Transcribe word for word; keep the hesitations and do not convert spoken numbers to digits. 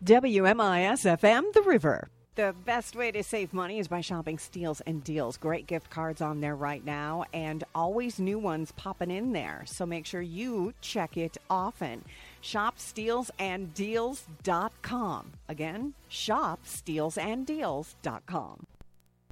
W M I S F M, The River. The best way to save money is by shopping Steals and Deals. Great gift cards on there right now, and always new ones popping in there. So make sure you check it often. shop steals and deals dot com. Again, shop steals and deals dot com.